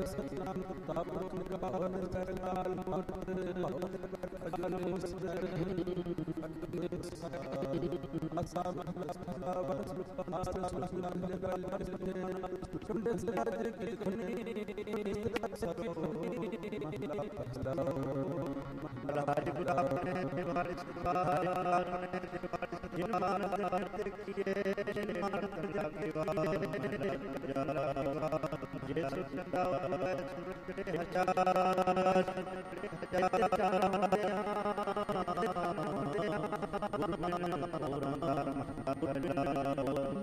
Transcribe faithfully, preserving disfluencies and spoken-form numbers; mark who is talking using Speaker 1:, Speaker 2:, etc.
Speaker 1: ਸਤਨਾਮ ਕਰਤਾ ਪੁਰਖ ਨਿਰਭਉ ਨਿਰਵੈਰ ਮੂਰਤ ਅਜੂਨੀ ਸਹਿ ਅਸਾ ਮਹਲਾ ਵਸ ਆਸਾ ਸੁਨਾਮ ਦੇ ਗਲ ਵਰਤੇ ਸੁੰਦੇ ਸਦਰ ਕੀ ਖਨੀ ਸਤੋ ਮਹਲਾ ਪਹਲਾ
Speaker 2: ਰਾਜ ਗੁਰਾਂ ਨੇ ਦਿਵਾਰੀ ਸੁਖਾਰ ਨੇ ਜਿਨਾਂ ਨਾਮ ਤੇ ਕੀਏ ਮਾਨ ਕਰ ਜਾਗੇ ਵਾ ਜੇ ਸੁਖਦਾ ਹੋਵੇ ਸੁਰਤ ਹਜ਼ਾਰ ਹਜ਼ਾਰ ਗੁਰੂ ਨਾਨਕ